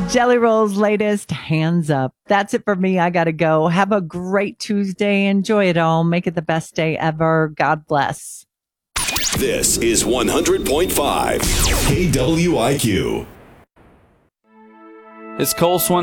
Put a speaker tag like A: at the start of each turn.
A: Jelly Roll's latest, Hands Up. That's it for me. I got to go. Have a great Tuesday. Enjoy it all. Make it the best day ever. God bless.
B: This is 100.5 KWIQ.
C: It's Cole Swan.